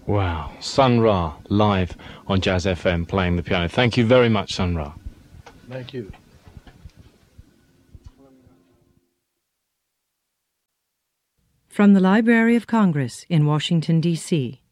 Wow. Sun Ra, live on Jazz FM, playing the piano. Thank you very much, Sun Ra. Thank you. From the Library of Congress in Washington, D.C.,